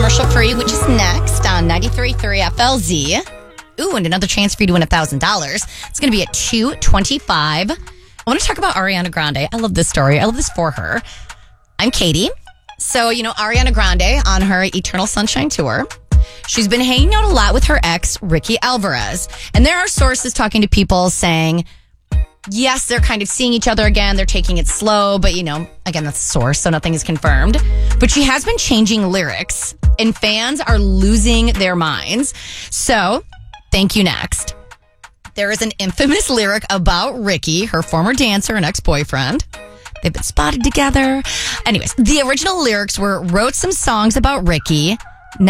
commercial free, which is next on 93.3 FLZ. Ooh, and another chance for you to win $1,000. It's going to be at 2:25. I want to talk about Ariana Grande. I love this story. I love this for her. I'm Katie. So, Ariana Grande on her Eternal Sunshine Tour. She's been hanging out a lot with her ex, Ricky Alvarez. And there are sources talking to people saying, yes, they're kind of seeing each other again. They're taking it slow. But, again, that's a source, so nothing is confirmed. But she has been changing lyrics, and fans are losing their minds. So, thank you, next. There is an infamous lyric about Ricky, her former dancer and ex-boyfriend. They've been spotted together. Anyways, the original lyrics were, wrote some songs about Ricky.